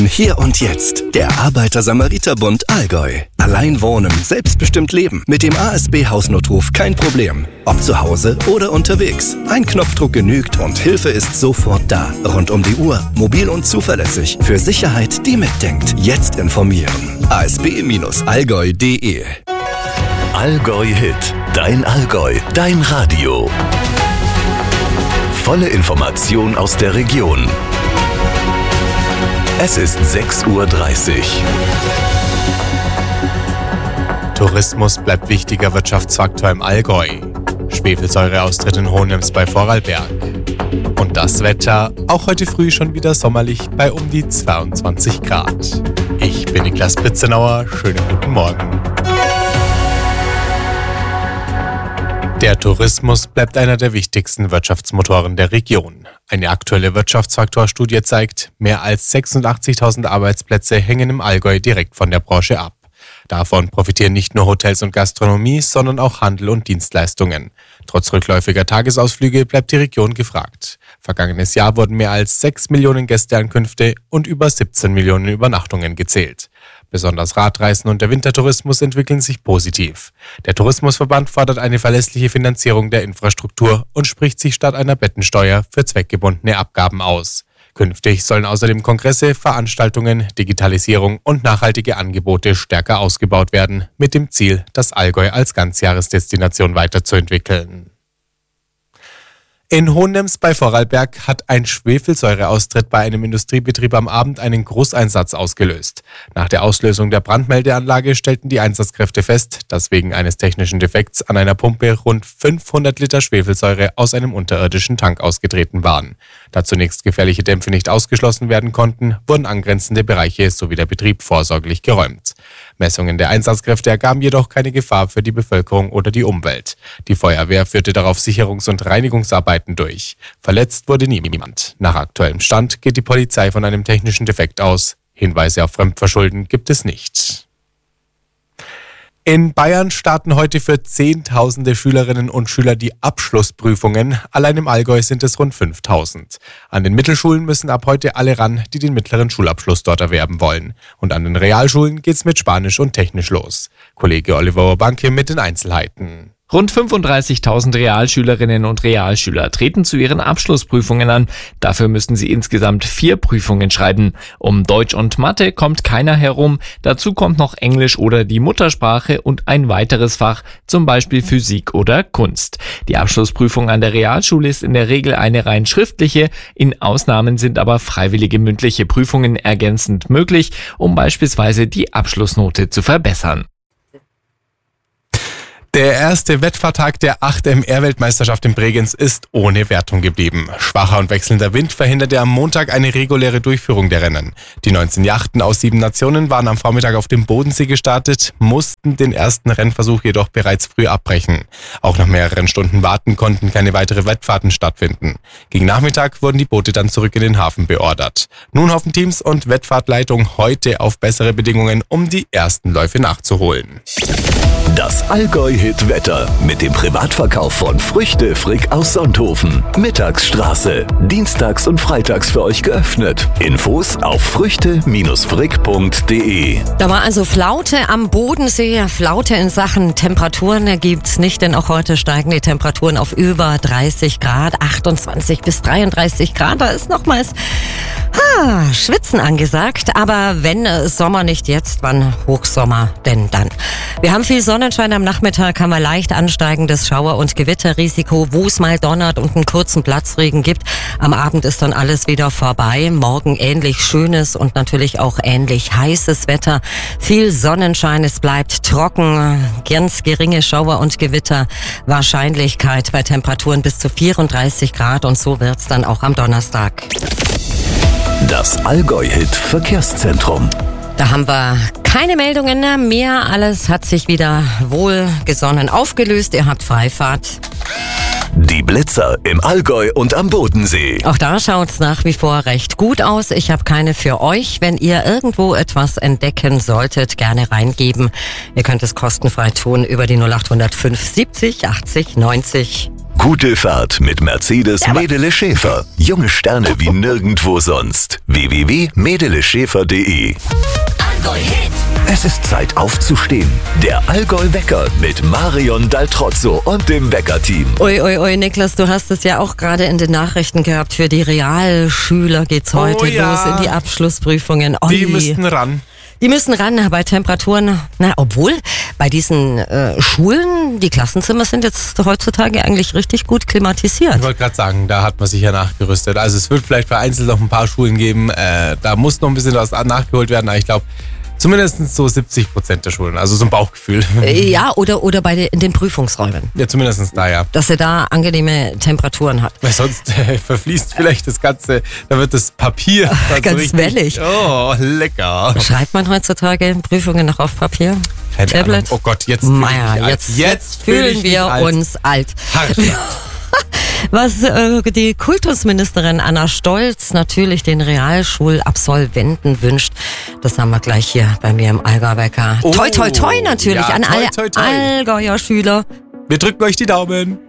Hier und jetzt, der Arbeiter-Samariter-Bund Allgäu. Allein wohnen, selbstbestimmt leben. Mit dem ASB-Hausnotruf kein Problem. Ob zu Hause oder unterwegs. Ein Knopfdruck genügt und Hilfe ist sofort da. Rund um die Uhr, mobil und zuverlässig. Für Sicherheit, die mitdenkt. Jetzt informieren. asb-allgäu.de. Allgäu Hit. Dein Allgäu. Dein Radio. Volle Information aus der Region. Es ist 6:30 Uhr. Tourismus bleibt wichtiger Wirtschaftsfaktor im Allgäu. Schwefelsäureaustritt in Hohenems bei Vorarlberg. Und das Wetter, auch heute früh schon wieder sommerlich bei um die 22 Grad. Ich bin Niklas Pitzenauer, schönen guten Morgen. Der Tourismus bleibt einer der wichtigsten Wirtschaftsmotoren der Region. Eine aktuelle Wirtschaftsfaktorstudie zeigt, mehr als 86.000 Arbeitsplätze hängen im Allgäu direkt von der Branche ab. Davon profitieren nicht nur Hotels und Gastronomie, sondern auch Handel und Dienstleistungen. Trotz rückläufiger Tagesausflüge bleibt die Region gefragt. Vergangenes Jahr wurden mehr als 6 Millionen Gästeankünfte und über 17 Millionen Übernachtungen gezählt. Besonders Radreisen und der Wintertourismus entwickeln sich positiv. Der Tourismusverband fordert eine verlässliche Finanzierung der Infrastruktur und spricht sich statt einer Bettensteuer für zweckgebundene Abgaben aus. Künftig sollen außerdem Kongresse, Veranstaltungen, Digitalisierung und nachhaltige Angebote stärker ausgebaut werden, mit dem Ziel, das Allgäu als Ganzjahresdestination weiterzuentwickeln. In Hohenems bei Vorarlberg hat ein Schwefelsäureaustritt bei einem Industriebetrieb am Abend einen Großeinsatz ausgelöst. Nach der Auslösung der Brandmeldeanlage stellten die Einsatzkräfte fest, dass wegen eines technischen Defekts an einer Pumpe rund 500 Liter Schwefelsäure aus einem unterirdischen Tank ausgetreten waren. Da zunächst gefährliche Dämpfe nicht ausgeschlossen werden konnten, wurden angrenzende Bereiche sowie der Betrieb vorsorglich geräumt. Messungen der Einsatzkräfte ergaben jedoch keine Gefahr für die Bevölkerung oder die Umwelt. Die Feuerwehr führte darauf Sicherungs- und Reinigungsarbeiten durch. Verletzt wurde niemand. Nach aktuellem Stand geht die Polizei von einem technischen Defekt aus. Hinweise auf Fremdverschulden gibt es nicht. In Bayern starten heute für Zehntausende Schülerinnen und Schüler die Abschlussprüfungen. Allein im Allgäu sind es rund 5.000. An den Mittelschulen müssen ab heute alle ran, die den mittleren Schulabschluss dort erwerben wollen. Und an den Realschulen geht's mit Spanisch und Technisch los. Kollege Oliver Urbanke mit den Einzelheiten. Rund 35.000 Realschülerinnen und Realschüler treten zu ihren Abschlussprüfungen an. Dafür müssen sie insgesamt 4 Prüfungen schreiben. Um Deutsch und Mathe kommt keiner herum. Dazu kommt noch Englisch oder die Muttersprache und ein weiteres Fach, zum Beispiel Physik oder Kunst. Die Abschlussprüfung an der Realschule ist in der Regel eine rein schriftliche. In Ausnahmen sind aber freiwillige mündliche Prüfungen ergänzend möglich, um beispielsweise die Abschlussnote zu verbessern. Der erste Wettfahrttag der 8MR-Weltmeisterschaft in Bregenz ist ohne Wertung geblieben. Schwacher und wechselnder Wind verhinderte am Montag eine reguläre Durchführung der Rennen. Die 19 Yachten aus 7 Nationen waren am Vormittag auf dem Bodensee gestartet, mussten den ersten Rennversuch jedoch bereits früh abbrechen. Auch nach mehreren Stunden Warten konnten keine weitere Wettfahrten stattfinden. Gegen Nachmittag wurden die Boote dann zurück in den Hafen beordert. Nun hoffen Teams und Wettfahrtleitung heute auf bessere Bedingungen, um die ersten Läufe nachzuholen. Das Allgäu-Hit-Wetter mit dem Privatverkauf von Früchte Frick aus Sonthofen. Mittagsstraße. Dienstags und freitags für euch geöffnet. Infos auf früchte-frick.de. Da war also Flaute am Bodensee. Flaute in Sachen Temperaturen gibt's nicht, denn auch heute steigen die Temperaturen auf über 30 Grad, 28 bis 33 Grad. Da ist nochmals Schwitzen angesagt. Aber wenn Sommer nicht jetzt, wann Hochsommer denn dann? Wir haben viel Sonnenschein am Nachmittag, haben wir leicht ansteigendes Schauer- und Gewitterrisiko, wo es mal donnert und einen kurzen Platzregen gibt. Am Abend ist dann alles wieder vorbei. Morgen ähnlich schönes und natürlich auch ähnlich heißes Wetter. Viel Sonnenschein, es bleibt trocken, ganz geringe Schauer- und Gewitterwahrscheinlichkeit bei Temperaturen bis zu 34 Grad und so wird's dann auch am Donnerstag. Das Allgäu-Hit-Verkehrszentrum. Da haben wir keine Meldungen mehr. Alles hat sich wieder wohlgesonnen aufgelöst. Ihr habt Freifahrt. Die Blitzer im Allgäu und am Bodensee. Auch da schaut's nach wie vor recht gut aus. Ich habe keine für euch. Wenn ihr irgendwo etwas entdecken solltet, gerne reingeben. Ihr könnt es kostenfrei tun über die 0800 570 80 90. Gute Fahrt mit Mercedes Medele Schäfer. Junge Sterne wie nirgendwo sonst. www.medeleschäfer.de. Es ist Zeit aufzustehen. Der Allgäu-Wecker mit Marion Daltrozzo und dem Wecker-Team. Ui, Niklas, du hast es ja auch gerade in den Nachrichten gehabt. Für die Realschüler geht's heute los in die Abschlussprüfungen. Die müssten ran. Die müssen ran bei Temperaturen, obwohl bei diesen Schulen, die Klassenzimmer sind jetzt heutzutage eigentlich richtig gut klimatisiert. Ich wollte gerade sagen, da hat man sich ja nachgerüstet. Also es wird vielleicht vereinzelt noch ein paar Schulen geben, da muss noch ein bisschen was nachgeholt werden, aber ich glaube, zumindest so 70% der Schulen, also so ein Bauchgefühl. Ja, oder in den Prüfungsräumen. Ja, zumindest da, ja. Dass er da angenehme Temperaturen hat. Weil sonst verfließt vielleicht das Ganze, da wird das Papier ganz so wellig. Oh, lecker. Schreibt man heutzutage Prüfungen noch auf Papier? Keine Tablet? Ahnung. Oh Gott, jetzt fühlen wir uns alt. Was die Kultusministerin Anna Stolz natürlich den Realschulabsolventen wünscht, das haben wir gleich hier bei mir im Allgäu-Wecker. Toi, toi, toi natürlich an alle Allgäuer Schüler. Wir drücken euch die Daumen.